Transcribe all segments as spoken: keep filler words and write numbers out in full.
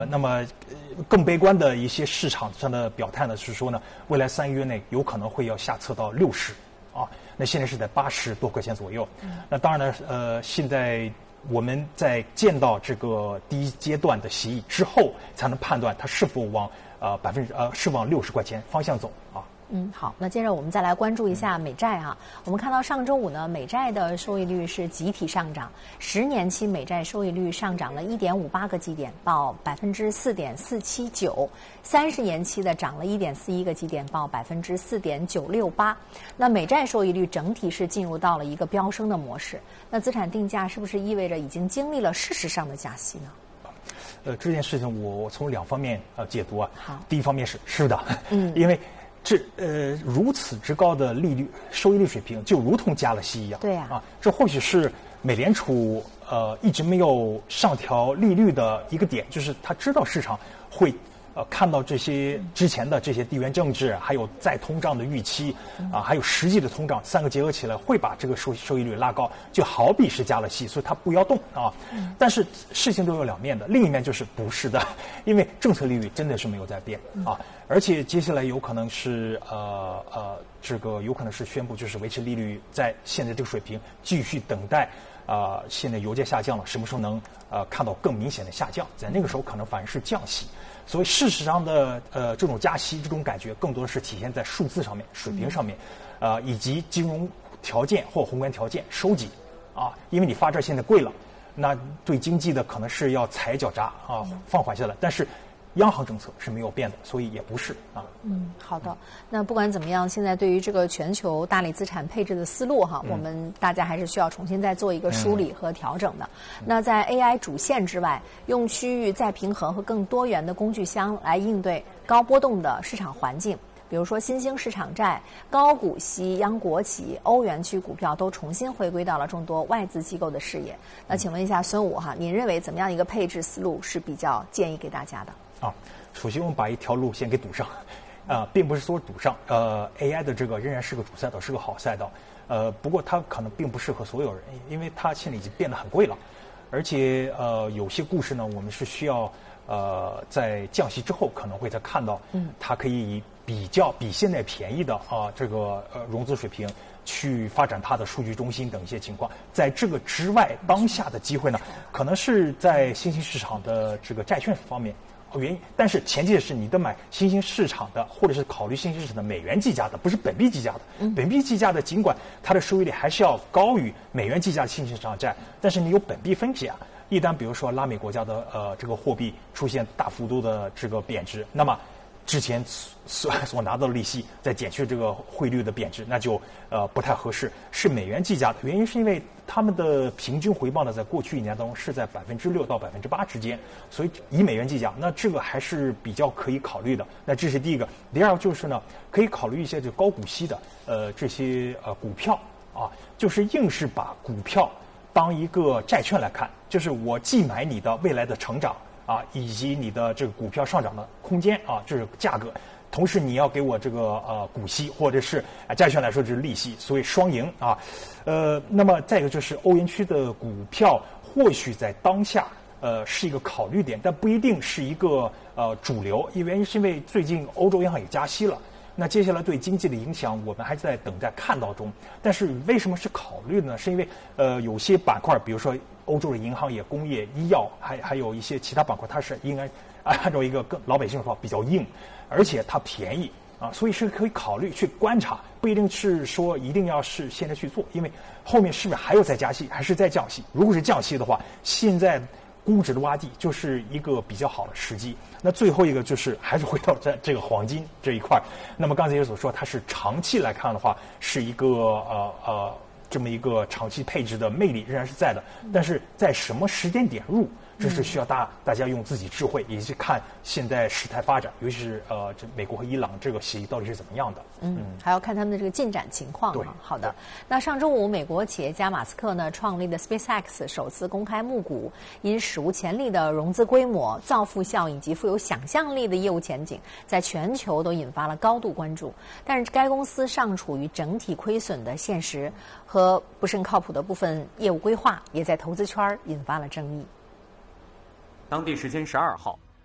那么，呃更悲观的一些市场上的表态呢，是说呢，未来三个月内有可能会要下测到六十，啊，那现在是在八十多块钱左右。嗯、那当然呢，呃，现在我们在见到这个第一阶段的协议之后，才能判断它是否往呃百分之呃是往六十块钱方向走啊。 嗯，好，那接着我们再来关注一下美债啊。我们看到上周五呢，美债的收益率是集体上涨，十年期美债收益率上涨了一点五八个基点，报百分之四点四七九；三十年期的涨了一点四一个基点，报百分之四点九六八。那美债收益率整体是进入到了一个飙升的模式。那资产定价是不是意味着已经经历了事实上的加息呢？ 呃，这件事情我从两方面呃解读啊。 好， 第一方面是是的， 嗯， 因为。这呃如此之高的利率收益率水平，就如同加了息一样。 对呀、 啊，啊，这或许是美联储呃一直没有上调利率的一个点，就是他知道市场会呃看到这些之前的这些地缘政治，还有再通胀的预期啊，还有实际的通胀三个结合起来，会把这个收收益率拉高，就好比是加了息，所以它不要动啊。但是事情都有两面的，另一面就是不是的，因为政策利率真的是没有在变啊。而且接下来有可能是呃呃，这个有可能是宣布就是维持利率在现在这个水平，继续等待啊、呃，现在油价下降了，什么时候能呃看到更明显的下降？在那个时候可能反而是降息。所以事实上的呃这种加息这种感觉，更多的是体现在数字上面、水平上面，呃以及金融条件或宏观条件收紧啊，因为你发债现在贵了，那对经济的可能是要踩脚闸啊，放缓下来，但是。央行政策是没有变的，所以也不是啊。 嗯，好的。那不管怎么样，现在对于这个全球大类资产配置的思路哈，嗯、我们大家还是需要重新再做一个梳理和调整的。嗯、那在 A I 主线之外，用区域再平衡和更多元的工具箱来应对高波动的市场环境。比如说新兴市场债、高股息央国企、欧元区股票都重新回归到了众多外资机构的视野。那请问一下孙武哈，您认为怎么样一个配置思路是比较建议给大家的？ 啊，首先我们把一条路先给堵上，啊、呃，并不是说堵上，呃 ，A I 的这个仍然是个主赛道，是个好赛道，呃，不过它可能并不适合所有人，因为它现在已经变得很贵了，而且呃，有些故事呢，我们是需要呃在降息之后可能会再看到，嗯，它可以以比较比现在便宜的啊、呃、这个呃融资水平去发展它的数据中心等一些情况，在这个之外，当下的机会呢，可能是在新兴市场的这个债券方面。原因，但是前提是你的买新兴市场的，或者是考虑新兴市场的美元计价的，不是本币计价的。嗯、本币计价的，尽管它的收益率还是要高于美元计价的新兴市场债，但是你有本币分解啊。一旦比如说拉美国家的呃这个货币出现大幅度的这个贬值，那么之前所所拿到的利息再减去这个汇率的贬值，那就呃不太合适。是美元计价的原因，是因为他们的平均回报呢，在过去一年当中是在百分之六到百分之八之间，所以以美元计价，那这个还是比较可以考虑的。那这是第一个。第二个就是呢，可以考虑一些就高股息的呃这些呃股票啊，就是硬是把股票当一个债券来看，就是我既买你的未来的成长。啊，以及你的这个股票上涨的空间啊，这是价格。同时你要给我这个呃股息，或者是啊债券来说就是利息，所以双赢啊。呃，那么再一个就是欧元区的股票，或许在当下呃是一个考虑点，但不一定是一个呃主流。原因是因为最近欧洲央行也加息了。那接下来对经济的影响，我们还是在等待看到中。但是为什么是考虑呢？是因为呃有些板块，比如说欧洲的银行业、工业、医药，还还有一些其他板块，它是应该按照一个更老百姓的话比较硬，而且它便宜啊，所以是可以考虑去观察，不一定是说一定要是现在去做，因为后面是不是还有再加息，还是再降息？如果是降息的话，现在估值的洼地就是一个比较好的时机。那最后一个就是还是回到在这个黄金这一块。那么刚才也所说，它是长期来看的话，是一个呃呃这么一个长期配置的魅力仍然是在的，但是在什么时间点入？这是需要大大家用自己智慧，以及看现在事态发展，尤其是呃，这美国和伊朗这个协议到底是怎么样的？ 嗯，嗯还要看他们的这个进展情况。 对， 好的。那上周五，美国企业家马斯克呢创立的 SpaceX 首次公开募股，因史无前例的融资规模、造富效应及富有想象力的业务前景，在全球都引发了高度关注。但是该公司尚处于整体亏损的现实和不甚靠谱的部分业务规划，也在投资圈引发了争议。 当地时间十二号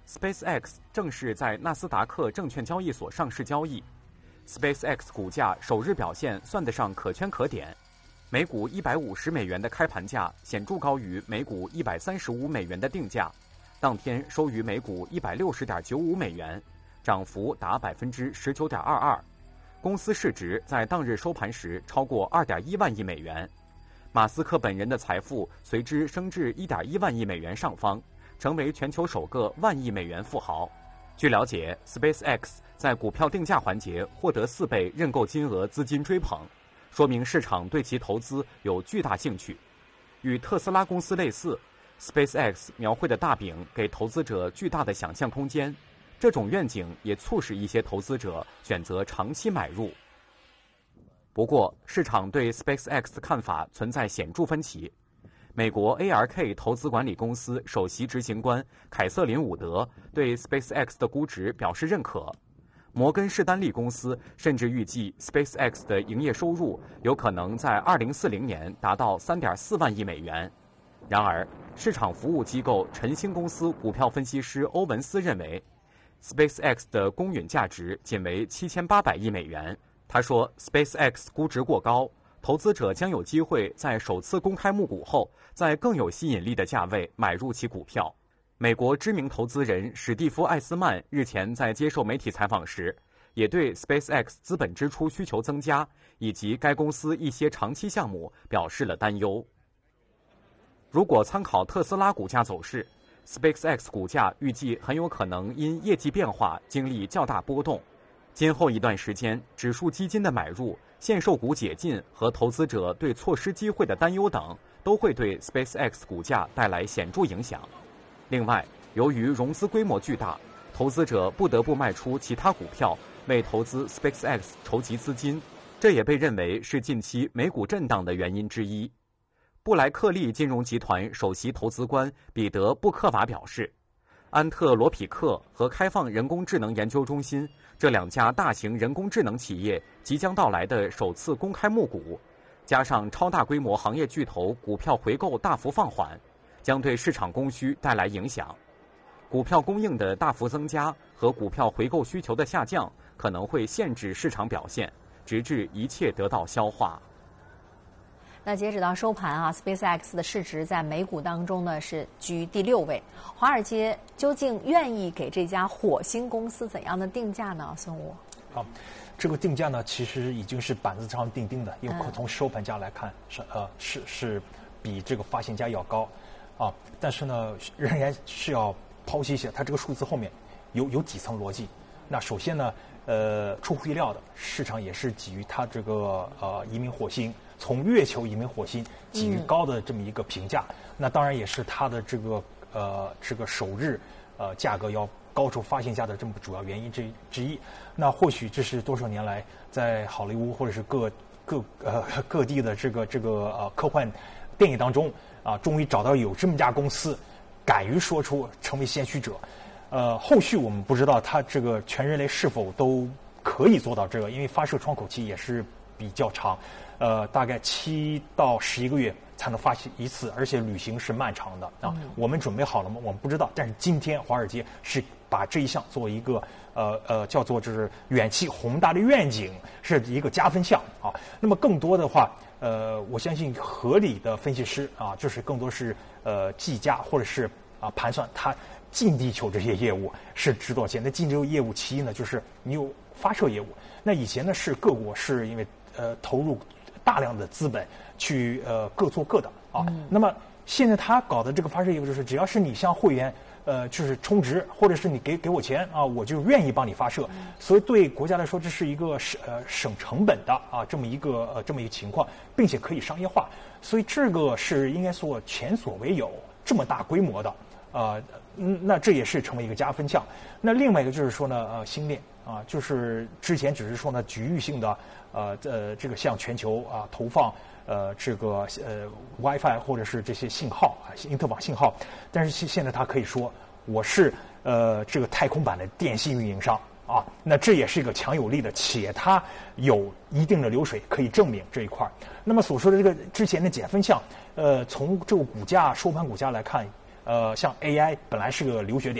，SpaceX 正式在纳斯达克证券交易所上市交易。SpaceX 股价首日表现算得上可圈可点，每股一百五十美元的开盘价显著高于每股一百三十五美元的定价，当天收于每股一百六十点九五美元，涨幅达百分之十九点二二。公司市值在当日收盘时超过二点一万亿美元，马斯克本人的财富随之升至一点一万亿美元上方，成为全球首个万亿美元富豪。据了解 ，SpaceX 在股票定价环节获得四倍认购金额资金追捧，说明市场对其投资有巨大兴趣。与特斯拉公司类似 ，SpaceX 描绘的大饼给投资者巨大的想象空间，这种愿景也促使一些投资者选择长期买入。不过，市场对 SpaceX 的看法存在显著分歧。美国 A R K 投资管理公司首席执行官凯瑟琳·伍德对 SpaceX 的估值表示认可。摩根士丹利公司甚至预计 SpaceX 的营业收入有可能在二零四零年达到三点四万亿美元。然而，市场服务机构晨星公司股票分析师欧文斯认为 ，SpaceX 的公允价值仅为七千八百亿美元。他说 ，SpaceX 估值过高。投资者将有机会在首次公开募股后，在更有吸引力的价位买入其股票。美国知名投资人史蒂夫·艾斯曼日前在接受媒体采访时，也对 SpaceX 资本支出需求增加以及该公司一些长期项目表示了担忧。如果参考特斯拉股价走势 ，SpaceX 股价预计很有可能因业绩变化经历较大波动。今后一段时间，指数基金的买入、限售股解禁和投资者对错失机会的担忧等，都会对 SpaceX 股价带来显著影响。另外，由于融资规模巨大，投资者不得不卖出其他股票为投资 SpaceX 筹集资金，这也被认为是近期美股震荡的原因之一。布莱克利金融集团首席投资官彼得·布克瓦表示，安特罗匹克和开放人工智能研究中心这两家大型人工智能企业即将到来的首次公开募股，加上超大规模行业巨头股票回购大幅放缓，将对市场供需带来影响。股票供应的大幅增加和股票回购需求的下降可能会限制市场表现，直至一切得到消化。 那截止到收盘啊 ，SpaceX 的市值在美股当中呢是居第六位。华尔街究竟愿意给这家火星公司怎样的定价呢？孙武。 好，这个定价呢其实已经是板子上钉钉的，因为从收盘价来看是呃是是比这个发行价要高啊，但是呢仍然是要剖析一下它这个数字后面有有几层逻辑。那首先呢，呃，出乎意料的，市场也是给予它这个呃移民火星。从月球移民火星给予高的这么一个评价，嗯、那当然也是它的这个呃这个首日呃价格要高出发行价的这么主要原因之之一。那或许这是多少年来在好莱坞或者是各各呃各地的这个这个呃科幻电影当中啊，终于找到有这么一家公司敢于说出，成为先驱者。呃，后续我们不知道它这个全人类是否都可以做到这个，因为发射窗口期也是比较长。呃，大概七到十一个月才能发行一次，而且旅行是漫长的啊。嗯、我们准备好了吗？我们不知道。但是今天华尔街是把这一项作为一个呃呃叫做就是远期宏大的愿景，是一个加分项啊。那么更多的话，呃，我相信合理的分析师啊，就是更多是呃计价或者是啊盘算它近地球这些业务是值多少钱。那近地球业务其一呢，就是你有发射业务。那以前呢是各国是因为呃投入大量的资本去呃各做各的啊，嗯、那么现在他搞的这个发射业务就是，只要是你向会员呃就是充值，或者是你给给我钱啊，我就愿意帮你发射。嗯、所以对国家来说，这是一个省呃省成本的啊这么一个呃这么一个情况，并且可以商业化。所以这个是应该说前所未有这么大规模的啊，嗯，那这也是成为一个加分项。那另外一个就是说呢，呃，星链啊，就是之前只是说呢局域性的。呃呃，这个向全球啊投放呃这个呃 WiFi 或者是这些信号啊，因特网信号，但是现现在它可以说我是呃这个太空版的电信运营商啊，那这也是一个强有力的，且它有一定的流水可以证明这一块。那么所说的这个之前的减分项，呃，从这个股价收盘股价来看，呃，像 A I 本来是个流血点。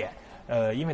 呃，因为